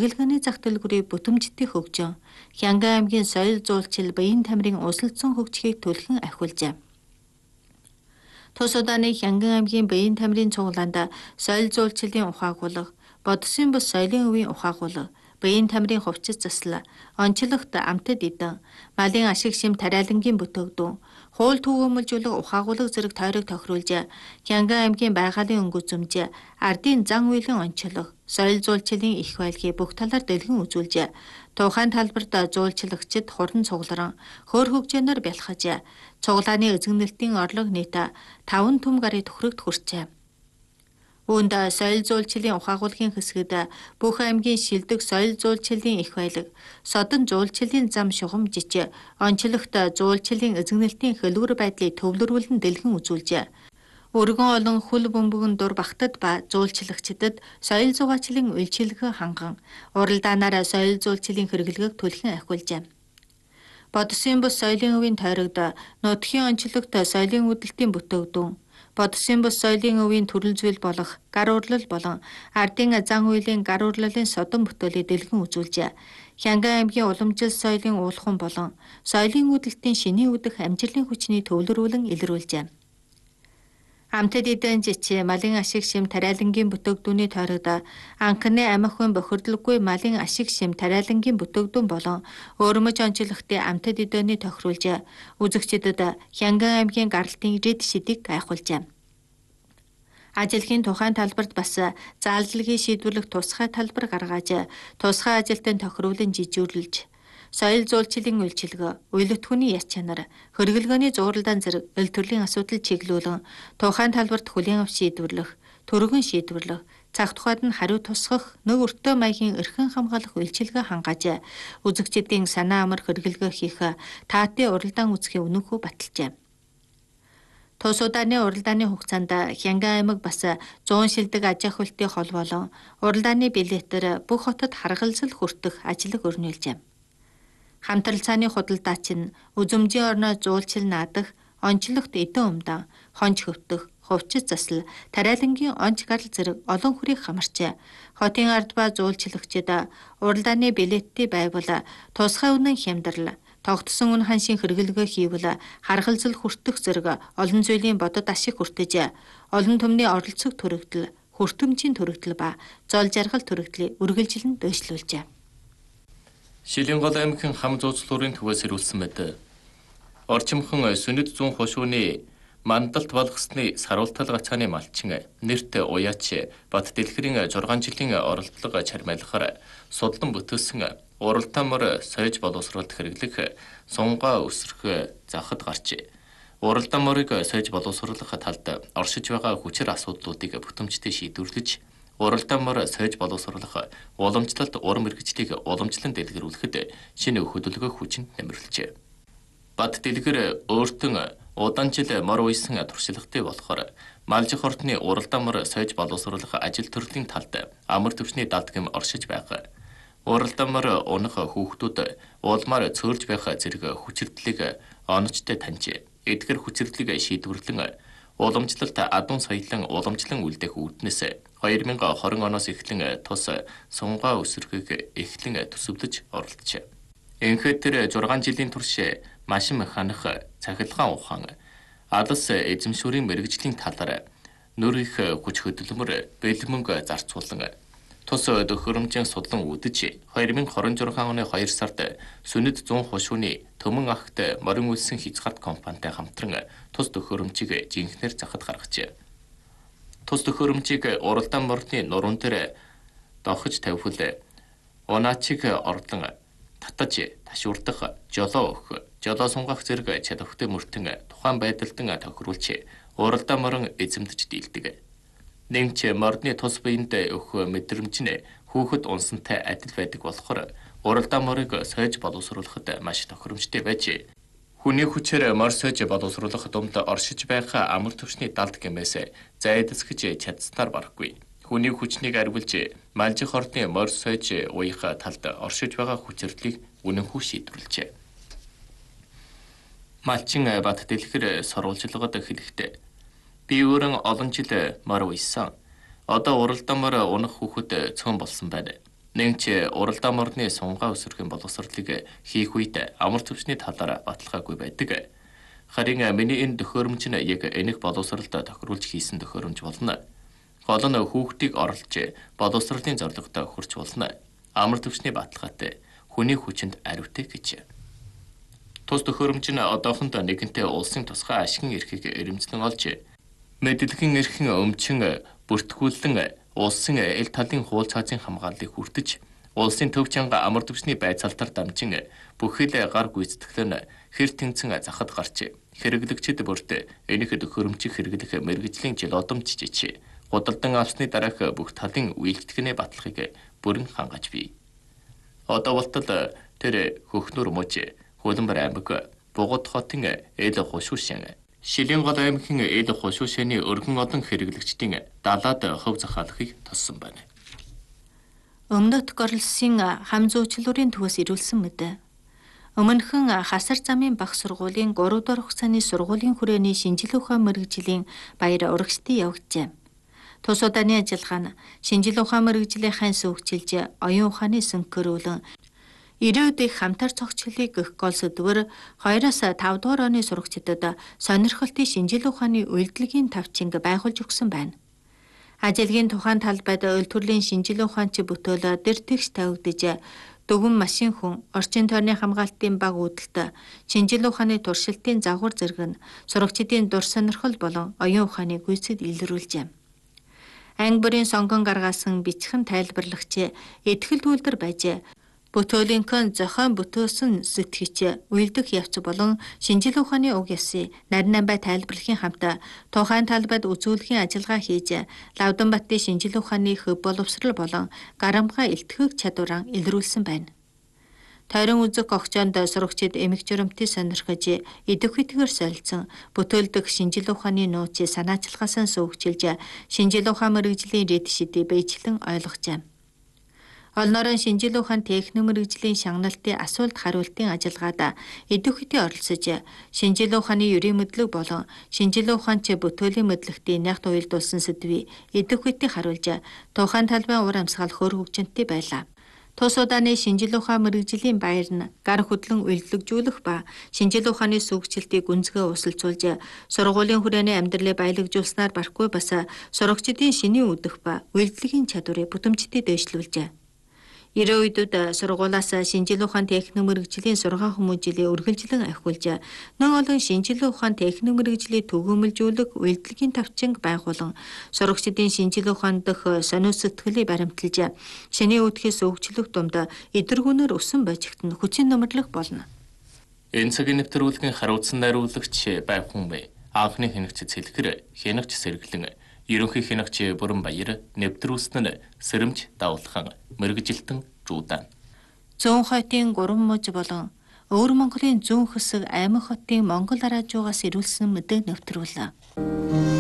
хэрэглэгээний зах төлбөрийг бүтэмжтэй хөгжөн Хянган аймгийн соёл зуулчил Баян тамирын усалдсан хөгжихийг түлхэн ахиулжээ. Тус удааны Хянган аймгийн Баян тамирын цуглаанд соёл зуулчлалын ухаагуулга, бодсон бус соёлын өвийн ухаагуулга, Баян тамирын хувцас засал, онцлогт амтад эдэн, малын ашиг шим тариалангийн бүтээгдэхүүн, хууль түгээмэлжүүлэх ухаагуулга зэрэг тойрог тохируулж, Хянган аймгийн байгалийн өнгө үзэмж, ардын зан үйлийн онцлог, соёл зуулчлалын их байлгийг бүх талаар дэлгэн үзүүлж, тухайн талбарт зуулчлагчид хуран цугларан, хөр хөгжөөнөөр бялхаж, цуглааны эзэгнэлтийн орлого нийт 5 түм гарыг төхрөгт хүрчээ. Үүнд соёл зуулчлалын ухаагуулгын хэсэгт бүх аймгийн шилдэг соёл зуулчлалын их байлаг, содон зуулчлалын зам шугамжиж, онцлогт зуулчлалын эзэгнэлтийн хэлбэр байдлыг төвлөрүүлэн дэлгэн үзүүлж, өргөн олон хүл бөмбөгөн дур багтад ба зуулчлагчдад соёл зугаачлалын үйлчилгээ ханган, уралдаанаар соёл зуулчлалын хэрэглэгээг түлхэн ахиулжээ. Бодсон бус соёлын өвийн тойрогт нутгийн онцлогт соёлын үүдэлтийн бүтээгдэхүүн, бодсон бус соёлын өвийн төрөл зүйл болох гар урлал болон ардын зан үйлийн гар урлалын содон бүтээлийг дэлгэн үзүүлж, Хянган аймгийн уламжил соёлын уулхан болон соёлын үүдэлтийн шинийн үдэх амжилтын хүчний төвлөрүүлэн илрүүлжээ. Амтад эдэн жичи малын ашиг шим тариалангийн бүтээгдэхүүний тойрогт анхны амихгүй бохирдлоггүй малын ашиг шим тариалангийн бүтээгдэхүүн болон өөрмөж онцлогтын амтад эдэний тохируулж, үзэгчдэд Хянган аймгийн гаралтын рид шидийг гайхуулжээ. Ажилхийн тухайн талбарт бас заалдлагыг шийдвэрлэх тусгай талбар гаргаж, тусгай ажилтан тохируулан жижүүрлж, соёл зуулчлалын үйлчилгээ, уйлдхүүний яс чанар, хэрэглгээний зууралдаан зэрэг эл төрлийн асуудал чиглүүлэн тухайн талбарт хүлээн авч шийдвэрлэх, түргэн шийдвэрлэх, цаг тухайд нь хариу тусгах нэг өртөө маягийн эрхэн хамгаалах үйлчилгээ хангаж, үзэгчдийн санаа амар хэрэглгээ хийх таатын уралдаан үүсгэхийн үнэнхүү баталжээ. Тус удааны уралдааны хугацаанд Хянган аймаг бас 100 шилдэг аж ахуйлтын хол болон уралдааны билетээр бүх хотод харгалзал хүртэх ажлыг өрнүүлжээ. Хамтралцааны худалдаач нь үзэмжийн орноо зуулчил наадах, онцлогт эдэн өмдөн, хонж хөвтөх, хувцас засал, тариалангийн онц гарал зэрэг олон хүрийг хамарчээ. Хотын ард ба зуулчлагчид уралдааны билеттэй байвал тусгай үнэн хямдрал, тогтсон үн ханшийн хэрэглгээ хийвэл харгалзал хүртэх зэрэг олон зүйлийн бодод ашиг хүртэж, олон түмний оролцох төрөгдөл, хүртэмжийн төрөгдөл ба зол жаргал төрөгдлийг үргэлжлэн дэвшлүүлжээ. Шилэнгол аймгийн хам зууцлуурын төвөөс ирүүлсэн мэд. Орчимхон сүнэд зүүн хошууны мандалт болгосны саруултал гацааны малчин нэрт уяач Бат дэлгэрийн 6 жилийн оролдлого чармайлахаар судлан бүтээсэн уралдаамар соёж боловсруулалт хэрэглэх сунгаа өсрөх захад гарч уралдаамарыг соёж боловсруулах талд оршиж байгаа хүчээр асуудлуудыг бүтэмжтэй шийдвэрлэж, уралдаамар соёж боловсруулах уламжлалт урам мэргэжлийг уламжлан дэлгэрүүлэхэд шинэ хөдөлгөөх хүчин нэмэрлэжээ. Бат дэлгэр өөртөө удаан жил мор уйсан туршлагатай болохоор малжих хортны уралдаамар соёж боловсруулах ажил төрлийн талд амар төвчний далдгим оршиж байгаа. Уралдаамар унах хүүхдүүд улмаар цөөрж байх зэрэг хүчирдлийг оновчтой таньж, эдгээр хүчирдлийг шийдвэрлэн уламжлалт адун соёлын уламжлан үлдэх үүднээс 2020 оноос эхлэн тус сунгаа өсрөхийг эхлэн төсөвлөж оролдожээ. Энэхэд тэр 6 жилийн турш машин ханах, цахилгаан ухаан, алс эзэмшүүрийн мэрэгжлийн талаар нөр их хүч хөдөлмөр бэлмэнг зарцуулан тус төхөөрөмжийн судлан үдэж 2026 оны 2 сард сүнэд 100 хошууны Төмөн ахт морин үлсэн хязгаарт компанитай хамтран тус төхөөрөмжийг жинхнээр захад гаргажээ. Тус төхөөрөмжийг уралдаан морны нуруунд дээр дохиж тавьвал унаачиг ордлон татаж ташуурдах, жолоо өгөх, жолоо сунгах зэрэг чадвартай мөртөн тухайн байдалдан тохируулж уралдаан морин эзэмдэж дийлдэг. Нэмч морны тус биеинд өгөх мэдрэмж нь хүүхэд унсантай адил байдаг болохоор уралдаан морыг соёж боловсруулахад маш тохиромжтой байж, хүний хүчээр мор соёж боловсруулах дунд оршиж байх амар төвчний далд гэмээс зайдсгэж чадсанаар барахгүй. Хүний хүчнийг арвилж малжих ордны мор соёж уяах талд оршиж байгаа хүчирдлийг үнэнхүү шийдвэрлэжээ. Малчин Бат дэлгэр сурвалжлагад хэлэхдээ би өөрөн олон жил мор уйсан. Одоо уралдаан мор унах хүүхэд цөөн болсон байна. Нэгч уралдаан морны сунгаа өсөрхийн боловсролыг хийх үед амар төвчний талаар баталгаагүй байдаг. Харин миний энэ төхөөрөмж нь яг энэх боловсролд тохируулж хийсэн төхөөрөмж болно. Гол нь хүүхдийг оруулж боловсролын зорилготой хүрч болно. Амар төвчний баталгаатай хүний хүчинд ариутай гэж. Тус төхөөрөмж нь одоохондоо нэгэнтээ улсын тусгай ашигын эрхийг эрэмзлэн олж мэдээллийн эрхэн өмчин бүртгүүлэн улсын эл талын хууль цаазын хамгааллыг хүртэж улсын төв чанга амар төвчний байцаалтаар дамжин бүхэл гар гүйцэтгэл нь хэр тэнцэн захад гарч хэрэглэгчид бүрт энэх төхөөрөмжийг хэрэглэх мэргэжлийн жил одомжиж худалдан авсны дараах бүх талын үйлчлэгний баталгааг бүрэн хангаж бий. Одоо болтол тэр Хөхнөр муж Хөлбөр аймаг Бугад хотын эл хушуушин Шилийн гол аймгийн эл хушуушины өргөн олон хэрэглэгчдийн далаад хөв захиалахыг тоссон байна. Өмнөд Горлосын хам зуучлалын төвөөс ирүүлсэн мэт. Өмнөхөн хасар замын баг сургуулийн 3 дугаар хугацааны сургуулийн хүрээний шинжлэх ухаан мэргэжлийн баяр урагшдын явагджээ. Тус удааны ажиллагаа нь шинжлэх ухаан мэргэжлийнхэн сүйгчилж оюун ухааны сөнкөрүүлэн 90-д их хамтар цогцлыг гэх гол сэдвээр 2-5 дугаар оны сурагчдад сонирхолтой шинжлэх ухааны үйлдэлгийн тавчинг байгуулж өгсөн байна. Ажилгийн тухайн талбайд өл төрлийн шинжлэх ухаанч бүтээл дэр тэгш тавигдж дөгөн машин хүн, орчин тойрны хамгаалтын баг үүдэлт, шинжлэх ухааны туршилтын загвар зэрэг нь сурагчдын дур сонирхол болон оюун ухааны гүйцэд илрүүлжээ. Анги бүрийн сонгон гаргасан бичхэн тайлбарлагч итгэл үйлдвэр байж бүтээлийнхэн зохион бүтээсэн сэтгэгч үйлдэх явц болон шинжлэх ухааны уг ёсыг нарийн бай тайлбарлахын хамт тухайн талбайд үзүүлэхийн ажиллагаа хийж Лавданбатын шинжлэх ухааны хөв боловсрол болон гарамгай илтгэх чадвараа илрүүлсэн байна. Тойрон үзэх огцоонд сурагчид эмэг журамтыг сонирхож идэх үтгэр солилцсон бүтээлдэх шинжлэх ухааны нууц санаачлагаасаа сүйгчилж шинжлэх ухаан мэргэжлийн дэд шидийг биечлэн ойлгожээ. Олнорын шинжлэх ухаан техник мэргэжлийн шагналтын асуулт хариултын ажиллагаад идэвхтэй оролцож шинжлэх ухааны ерийн мэдлэг болон шинжлэх ухаанч бүтээлийн мэдлэгтийн нягт уялдуулсан сэдвийг идэвхтэй харуулж тухайн талбайн ур амьсгал хөр хөгжинтэй байлаа. Тус удааны шинжлэх ухаан мэргэжлийн баяр нь гар хөдлөн үйлдвэрлэгжүүлэх ба шинжлэх ухааны сүйгчлэлтийг гүнзгий усалцуулж сургуулийн хүрээний амьдралыг баялагжуулснаар барахгүй бас сурагчдын шинийн үдэх ба үйлдвэрлэгийн чадварыг бүтэмжтэй дэвшлүүлжээ. 90-д сургуулиас шинжлэх ухаан техник мэргэжлийн сургаан хүмүүжлийг үргэлжлэн ахиулж нэн олон шинжлэх ухаан техник мэргэжлийн төгөөмөлжүүлэх үйлдвэрлэгийн тавчинг байгуулан сурагчдын шинжлэх ухаан дэх сонио сэтгэлийг баримталж шинийн үдхээс өвчлөх дунд эдэргүүнээр өсөн бажигт нь хүчин нөмрлөх болно. Энэ цагийн нэвтрүүлгийн хариуцсан найруулагч байх хүн бай. Анхны хянагч Цэлгэр, хянагч Сэргэлэн, ерөнхий хянагч Бүрэн Баяр, нэвтрүүлсэн нь Сэрэмж Давлхан, мэргэжилтэн Жуудан. Зүүн хотын 3 муж болон Өвөр Монголын зүүн хэсэг Аймаг хотын Монгол араажуугаас ирүүлсэн мэдээ нэвтрүүлээ.